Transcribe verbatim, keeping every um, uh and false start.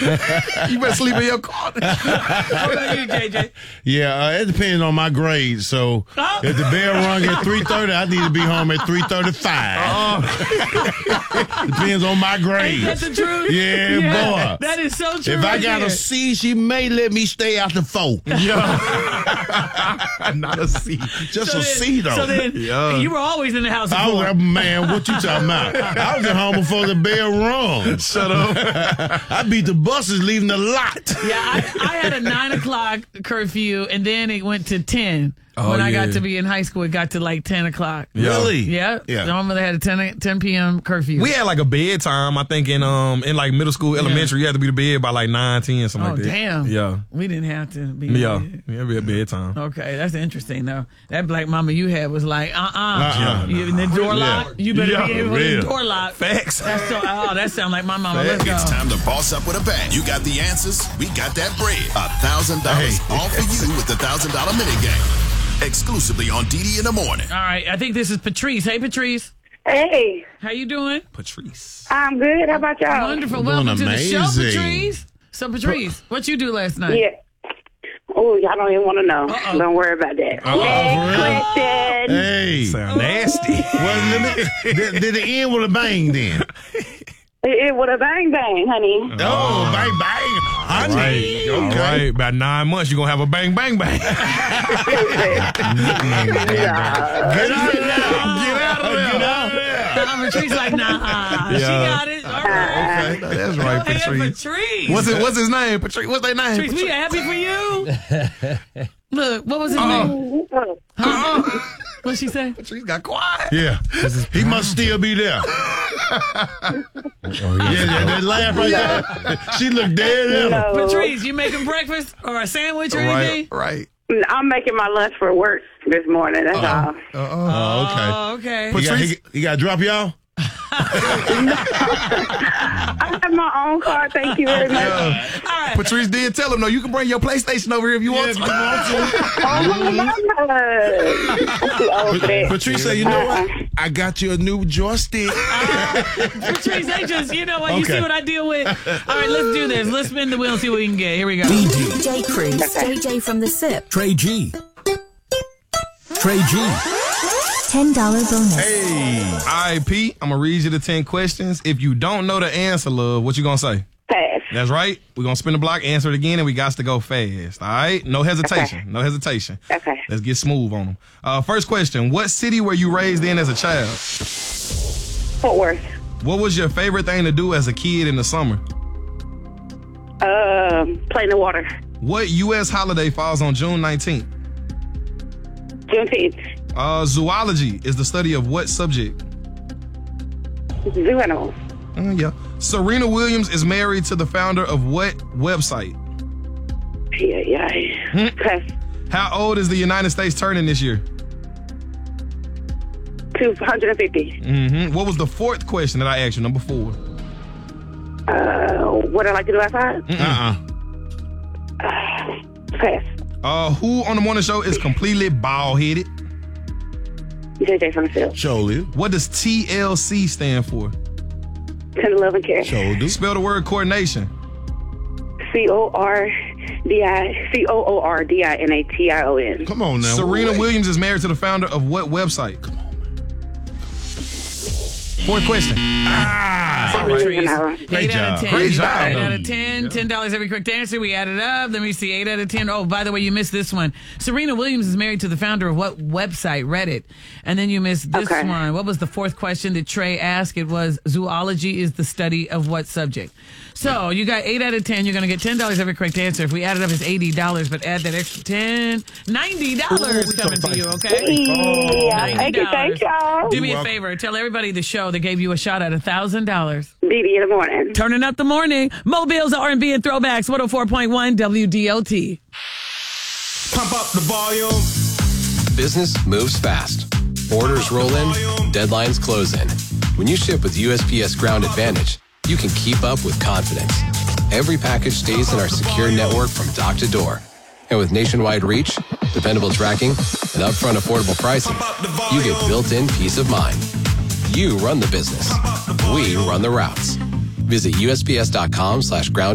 You better sleep in your car. What about you, J J? Yeah, uh, it depends on my grade. So Oh. if the bell rung at three thirty, I need to be home at three thirty-five. Oh. Depends on my grade. Ain't that the truth? Yeah, boy. That is so true. If I right got there. a C, she may let me stay after four. Yeah. Not a C. Just so a then, C, though. So then, Yeah. you were always in the house I before. was, man, what you talking about? I was at home before the bell rung. Shut up. I beat the buses leaving the lot. Yeah, I, I had a nine o'clock curfew, and then it went to ten. Oh, when I yeah. got to be in high school, it got to like ten o'clock. Yeah. Really? Yeah, Yeah. Normally had a ten, ten p.m. curfew. We had like a bedtime, I think, in um in like middle school, elementary. You had to be to bed by like nine, ten, something oh like that. damn! Yeah. we didn't have to be. Yeah. in bed. Yeah, we had bedtime. Okay, that's interesting though. That black mama you had was like, uh, uh Uh-uh. You the door Yeah. lock. You better Yeah, be able to real. the door lock. Facts. That's so. Oh, that sounds like my mama. Let's go. It's time to boss up with a bang. You got the answers. We got that bread. A thousand dollars Hey. all for you with the thousand dollar minigame. Exclusively on D D in the morning. All right, I think this is Patrice. Hey, Patrice, Hey, how you doing? Patrice. I'm good. How about y'all? Wonderful. Doing Welcome to the show, amazing. Patrice. So, Patrice, what you do last night? Yeah. Oh, y'all don't even want to know. Uh-oh. Don't worry about that. Uh-oh, Next for real? question. Hey. Sound nasty. Well, let me, did, did it end with a bang then? It, it would a bang bang, honey. Oh, bang, bang. Honey. Right. All Okay. right. About nine months, you're going to have a bang, bang, bang. Yeah. Get out of there. Get out of there. Get out of there. Uh, Patrice like, nah, she Yeah. got it. All right. Okay. That's right, Hey, Patrice. Patrice. What's it? What's his name? Patrice. What's their name? Patrice, we happy for you? Look, what was his Uh-uh. name? Uh-uh. What'd she say? Patrice got quiet. Yeah. He must still be there. Yeah, yeah, that laugh right there. She looked dead at him. No. Patrice, you making breakfast or a sandwich or anything? Right. Right. I'm making my lunch for work this morning. That's all. Uh-uh. Oh, okay. Oh, okay. He got, Patrice- he, he got to drop y'all? I have my own car. Thank you very much. All right. Patrice did tell him, no, you can bring your PlayStation over here if you want to. Oh, my God. I'm too old for that. Patrice said, you know what? I got you a new joystick. Patrice, they just, you know what? You Okay. see what I deal with? All right, let's do this. Let's spin the wheel and see what we can get. Here we go. D J Cruz, J J from the SIP, Trey G. Trey G. ten dollars bonus. Hey. All right, Pete, I'm going to read you the ten questions. If you don't know the answer, love, what you going to say? Pass. That's right. We're going to spin the block, answer it again, and we got to go fast. All right? No hesitation. Okay. No hesitation. Okay. Let's get smooth on them. Uh, first question. What city were you raised in as a child? Fort Worth. What was your favorite thing to do as a kid in the summer? Um, play in the water. What U S holiday falls on June nineteenth? Juneteenth. Uh, zoology is the study of what subject? Zoo animals. Uh, yeah. Serena Williams is married to the founder of what website? Yeah, yeah. Hmm. Pass. How old is the United States turning this year? two hundred fifty. Mm-hmm. What was the fourth question that I asked you? Number four. Uh, what I like to do outside? Uh-uh. Pass. Uh, who on the morning show is completely bald-headed? J J from the field. Shoulder. What does T L C stand for? Tender love and care. Shoulder. Spell the word coordination. C O R D I C O O R D I N A T I O N. Come on now. Serena Wait. Williams is married to the founder of what website? Fourth question. Ah. Patrice. Great Eight out of job. ten. Great You got job. Eight out of ten. Ten dollars every quick answer. We added up. Let me see. Eight out of ten. Oh, by the way, you missed this one. Serena Williams is married to the founder of what website? Reddit. And then you missed this Okay. one. What was the fourth question that Trey asked? It was zoology is the study of what subject? So you got eight out of ten. You're going to get ten dollars every correct answer. If we add it up, it's eighty dollars. But add that extra ten, ninety dollars coming to you. Okay. Yeah, thank you, thank y'all. Do me a favor. Tell everybody the show that gave you a shot at one thousand dollars. D D in the morning. Turning up the morning. Mobile's R and B and throwbacks. one oh four point one W D O T. Pump up the volume. Business moves fast. Orders roll in, deadlines close in. When you ship with U S P S Ground Advantage, you can keep up with confidence. Every package stays in our secure network from dock to door. And with nationwide reach, dependable tracking, and upfront affordable pricing, you get built-in peace of mind. You run the business. We run the routes. Visit U S P S dot com slash ground